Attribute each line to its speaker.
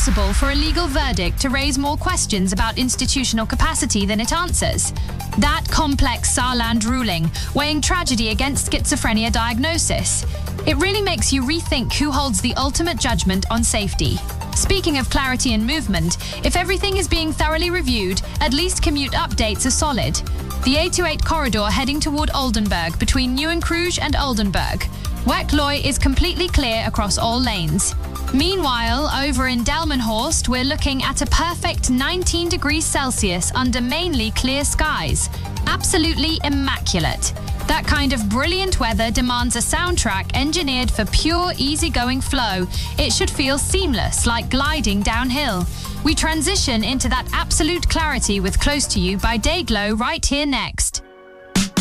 Speaker 1: possible for a legal verdict to raise more questions about institutional capacity than it answers. That complex Saarland ruling, weighing tragedy against schizophrenia diagnosis. It really makes you rethink who holds the ultimate judgment on safety. Speaking of clarity and movement, if everything is being thoroughly reviewed, at least commute updates are solid. The A28 corridor heading toward Oldenburg between Nieuwenkruge and Oldenburg. Werklooi is completely clear across all lanes. Meanwhile, over in Delmenhorst, we're looking at a perfect 19 degrees Celsius under mainly clear skies. Absolutely immaculate. That kind of brilliant weather demands a soundtrack engineered for pure, easygoing flow. It should feel seamless, like gliding downhill. We transition into that absolute clarity with Close to You by Dayglow right here next.